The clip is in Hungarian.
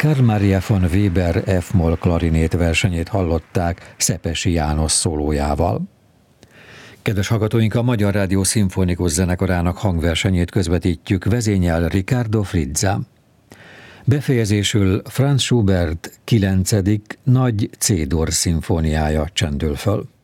Carl Maria von Weber F-moll klarinét versenyét hallották Szepesi János szólójával. Kedves hallgatóink, a Magyar Rádió Szimfonikus Zenekarának hangversenyét közvetítjük, vezényel Riccardo Frizza. Befejezésül Franz Schubert 9. nagy C-dur szimfóniája csendül föl.